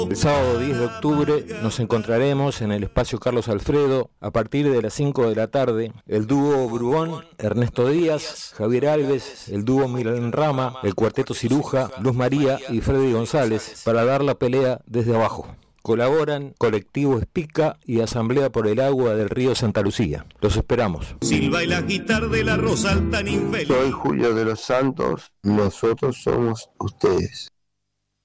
El sábado 10 de octubre nos encontraremos en el espacio Carlos Alfredo a partir de las 5 de la tarde. El dúo Brugón, Ernesto Díaz, Javier Alves, el dúo Milan Rama, el cuarteto Ciruja, Luz María y Freddy González para dar la pelea desde abajo. Colaboran Colectivo Espica y Asamblea por el Agua del Río Santa Lucía. Los esperamos. Silva y la guitarra de la Rosal tan infeliz. Soy Julio de los Santos, nosotros somos ustedes.